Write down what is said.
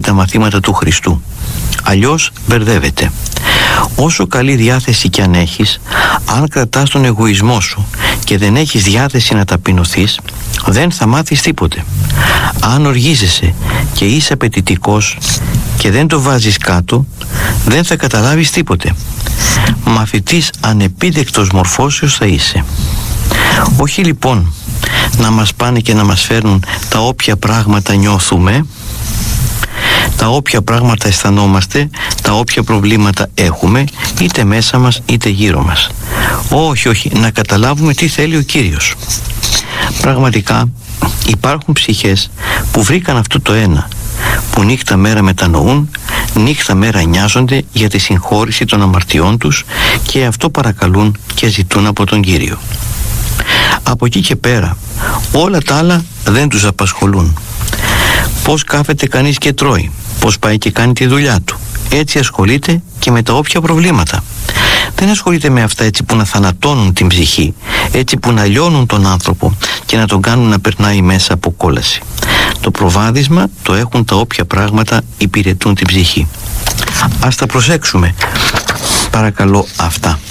τα μαθήματα του Χριστού. Αλλιώς μπερδεύεται. Όσο καλή διάθεση κι αν έχεις, αν κρατάς τον εγωισμό σου και δεν έχεις διάθεση να ταπεινωθείς, δεν θα μάθεις τίποτε. Αν οργίζεσαι και είσαι απαιτητικός και δεν το βάζεις κάτω, δεν θα καταλάβεις τίποτε. Μαθητής ανεπίδεκτος μορφώσεως θα είσαι. Όχι λοιπόν να μας πάνε και να μας φέρνουν τα όποια πράγματα νιώθουμε, τα όποια πράγματα αισθανόμαστε, τα όποια προβλήματα έχουμε, είτε μέσα μας είτε γύρω μας. Όχι, να καταλάβουμε τι θέλει ο Κύριος. Πραγματικά υπάρχουν ψυχές που βρήκαν αυτό το ένα, που νύχτα μέρα μετανοούν, νύχτα μέρα νοιάζονται για τη συγχώρηση των αμαρτιών τους και αυτό παρακαλούν και ζητούν από τον Κύριο. Από εκεί και πέρα όλα τα άλλα δεν τους απασχολούν. Πώς κάθεται κανείς και τρώει, πώς πάει και κάνει τη δουλειά του, έτσι ασχολείται και με τα όποια προβλήματα. Δεν ασχολείται με αυτά έτσι που να θανατώνουν την ψυχή, έτσι που να λιώνουν τον άνθρωπο και να τον κάνουν να περνάει μέσα από κόλαση. Το προβάδισμα το έχουν τα όποια πράγματα υπηρετούν την ψυχή. Ας τα προσέξουμε παρακαλώ αυτά.